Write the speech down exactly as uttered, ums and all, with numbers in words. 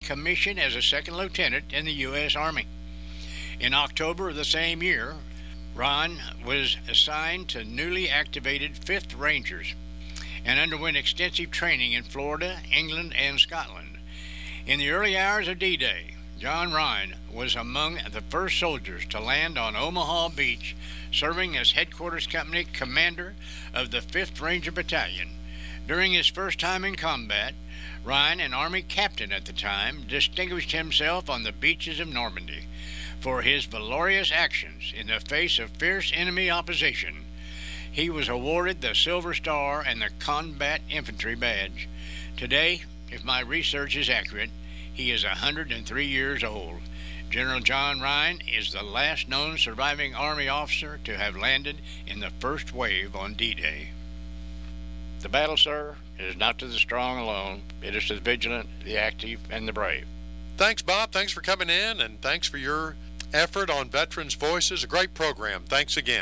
commissioned as a second lieutenant in the U S. Army. In October of the same year, Ron was assigned to newly activated fifth Rangers and underwent extensive training in Florida, England, and Scotland. In the early hours of D-Day, John Ryan was among the first soldiers to land on Omaha Beach, serving as headquarters company commander of the fifth Ranger Battalion. During his first time in combat, Ryan, an Army captain at the time, distinguished himself on the beaches of Normandy for his valorous actions in the face of fierce enemy opposition. He was awarded the Silver Star and the Combat Infantry Badge. Today, if my research is accurate, he is one hundred three years old. General John Ryan is the last known surviving Army officer to have landed in the first wave on D-Day. The battle, sir, is not to the strong alone. It is to the vigilant, the active, and the brave. Thanks, Bob. Thanks for coming in, and thanks for your effort on Veterans Voices. A great program. Thanks again.